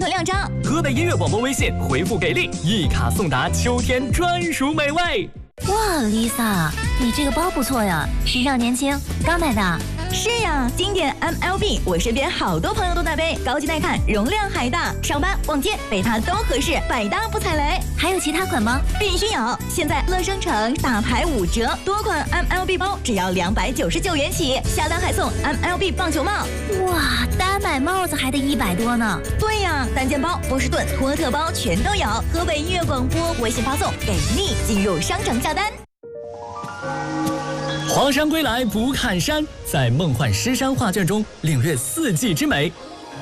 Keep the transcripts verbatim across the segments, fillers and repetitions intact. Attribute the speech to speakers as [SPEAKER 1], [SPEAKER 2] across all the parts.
[SPEAKER 1] 两张。
[SPEAKER 2] 河北音乐广播微信回复给力，一卡送达秋天专属美味。
[SPEAKER 3] 哇 ，Lisa， 你这个包不错呀，时尚年轻，刚买的。
[SPEAKER 1] 是呀，经典 M L B， 我身边好多朋友都在背，高级耐看，容量还大，上班逛街背它都合适，百搭不踩雷。
[SPEAKER 3] 还有其他款吗？
[SPEAKER 1] 必须有！现在乐商城大牌五折，多款 M L B 包只要两百九十九元起，下单还送 M L B 棒球帽。
[SPEAKER 3] 哇，单买帽子还得一百多呢。
[SPEAKER 1] 对呀，单肩包、波士顿、托特包全都有。河北音乐广播微信发送给力，进入商城下单。
[SPEAKER 2] 黄山归来不看山，在梦幻诗山画卷中领略四季之美。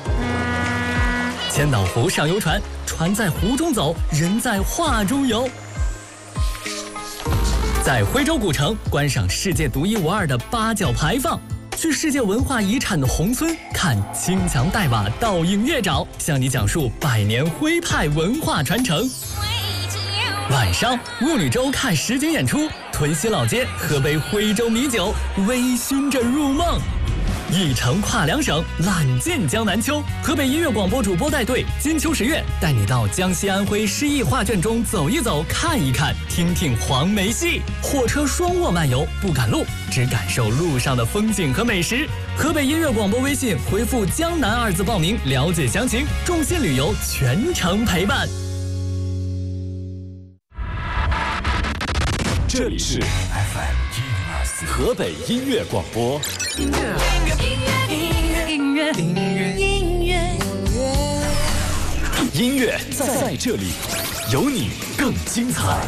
[SPEAKER 2] 千岛湖上游船，船在湖中走，人在画中游。在徽州古城观赏世界独一无二的八角牌坊，去世界文化遗产的宏村看青墙黛瓦倒映月沼，向你讲述百年徽派文化传承。晚上雾里洲看实景演出，屯溪老街喝杯徽州米酒，微醺着入梦。一程跨两省，揽尽江南秋。河北音乐广播主播带队，金秋十月带你到江西安徽诗意画卷中走一走，看一看，听听黄梅戏。火车双卧漫游，不赶路，只感受路上的风景和美食。河北音乐广播微信回复江南二字报名，了解详情。众信旅游全程陪伴。
[SPEAKER 4] 这里是 F M 河北音乐广播。音乐，音乐，音乐，音乐，音乐，音乐，音乐在这里，有你更精彩。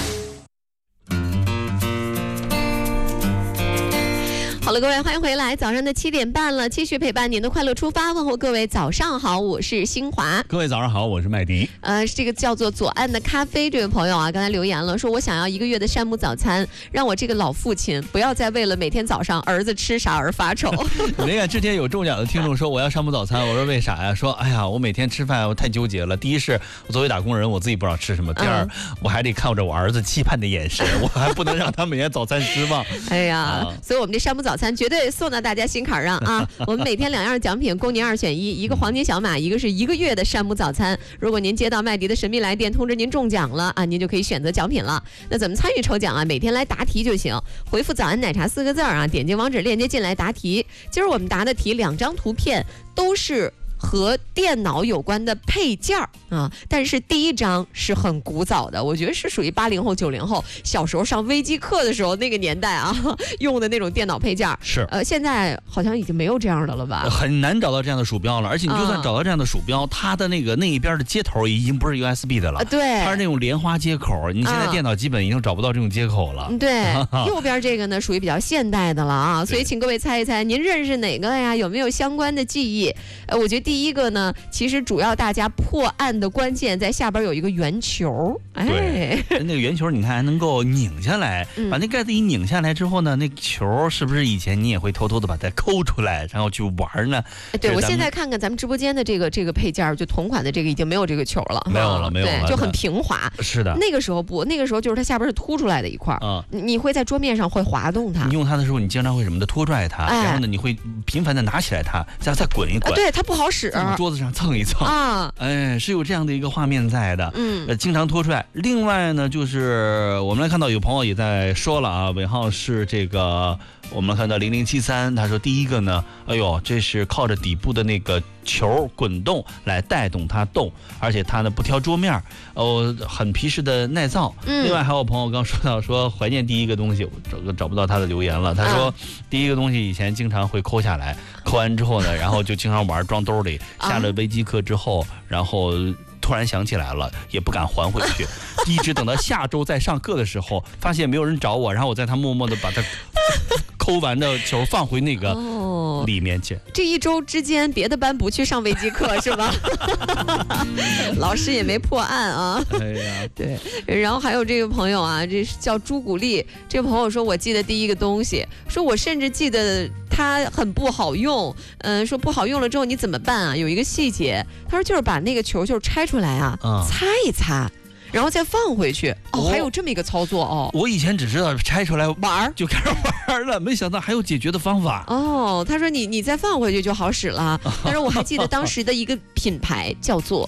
[SPEAKER 5] 好了，各位，欢迎回来。早上的七点半了，继续陪伴您的快乐出发，问候各位早上好，我是新华。
[SPEAKER 6] 各位早上好，我是麦迪。
[SPEAKER 5] 呃，这个叫做左岸的咖啡这位朋友啊，刚才留言了，说我想要一个月的山姆早餐，让我这个老父亲不要再为了每天早上儿子吃啥而发愁。
[SPEAKER 6] 你看之前有中奖的听众说我要山姆早餐，我说为啥呀？说哎呀，我每天吃饭我太纠结了。第一是我作为打工人，我自己不知道吃什么；第二，嗯、我还得看着我儿子期盼的眼神，我还不能让他每天早餐失望。
[SPEAKER 5] 哎呀，啊、所以我们这山姆早餐绝对送到大家心坎上啊！我们每天两样奖品供您二选一，一个黄金小马，一个是一个月的山姆早餐。如果您接到麦迪的神秘来电通知您中奖了啊，您就可以选择奖品了。那怎么参与抽奖啊？每天来答题就行，回复早安奶茶四个字啊，点击网址链接进来答题。今儿我们答的题两张图片都是和电脑有关的配件啊，但是第一张是很古早的，我觉得是属于八零后九零后小时候上微机课的时候那个年代啊用的那种电脑配件。
[SPEAKER 6] 是呃，
[SPEAKER 5] 现在好像已经没有这样的了吧？
[SPEAKER 6] 很难找到这样的鼠标了，而且你就算找到这样的鼠标，嗯、它的那个那一边的接头已经不是 U S B 的了，
[SPEAKER 5] 啊、对，
[SPEAKER 6] 它是那种莲花接口。你现在电脑基本已经找不到这种接口了。
[SPEAKER 5] 嗯、对，右边这个呢属于比较现代的了啊，所以请各位猜一猜，您认识哪个呀？有没有相关的记忆？呃，我觉得第一个呢，其实主要大家破案的关键在下边有一个圆球，哎，
[SPEAKER 6] 对，那个圆球你看还能够拧下来，嗯、把那盖子一拧下来之后呢，那个球是不是以前你也会偷偷的把它抠出来，然后去玩呢？
[SPEAKER 5] 对，我现在看看咱们直播间的这个这个配件，就同款的这个已经没有这个球了，
[SPEAKER 6] 没有了，没有了，
[SPEAKER 5] 就很平滑。
[SPEAKER 6] 是的，
[SPEAKER 5] 那个时候不，那个时候就是它下边是凸出来的一块，嗯，你会在桌面上会滑动它。
[SPEAKER 6] 你用它的时候，你经常会什么的拖拽它，哎、然后呢，你会频繁的拿起来它，再再滚一滚，
[SPEAKER 5] 对，它不好使，
[SPEAKER 6] 往桌子上蹭一蹭啊，哎，是有这样的一个画面在的，嗯，呃，经常拖出来。另外呢，就是我们来看到有朋友也在说了啊，尾号是这个，我们看到零零七三，他说第一个呢，哎呦，这是靠着底部的那个球滚动来带动它动，而且它呢不挑桌面，哦，很皮实的耐造。嗯、另外还有朋友刚说到说怀念第一个东西，我找找不到他的留言了。他说、啊、第一个东西以前经常会抠下来，抠完之后呢，然后就经常玩装兜里，下了微机课之后，然后突然想起来了，也不敢还回去，一直等到下周再上课的时候，发现没有人找我，然后我在他默默的把它抠完的球放回那个里面去。哦、
[SPEAKER 5] 这一周之间，别的班不去上微机课是吧？老师也没破案啊。
[SPEAKER 6] 哎呀，
[SPEAKER 5] 对。然后还有这个朋友啊，这叫朱古力，这个朋友说，我记得第一个东西，说我甚至记得它很不好用，嗯、呃，说不好用了之后你怎么办啊？有一个细节，他说就是把那个球就是拆出来啊，嗯、擦一擦。然后再放回去哦，还有这么一个操作哦。
[SPEAKER 6] 我以前只知道拆出来玩就开始玩了，没想到还有解决的方法
[SPEAKER 5] 哦。他说你你再放回去就好使了。他说我还记得当时的一个品牌叫做